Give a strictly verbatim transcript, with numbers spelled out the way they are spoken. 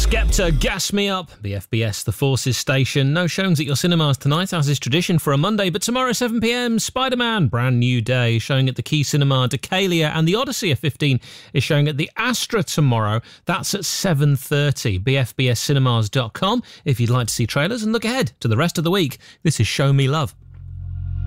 Skepta, Gas Me Up, B F B S, The Forces Station. No showings at your cinemas tonight, as is tradition for a Monday, but tomorrow seven p m, Spider-Man, Brand New Day, showing at the Key Cinema, Decalia, and The Odyssey at fifteen is showing at the Astra tomorrow. That's at seven thirty. b f b s cinemas dot com if you'd like to see trailers and look ahead to the rest of the week. This is Show Me Love.